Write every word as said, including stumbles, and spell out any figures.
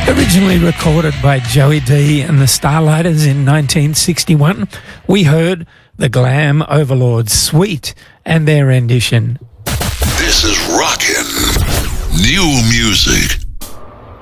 Originally recorded by Joey D and the Starlighters in nineteen sixty-one, we heard the Glam Overlords Sweet and their rendition. This is rockin' new music.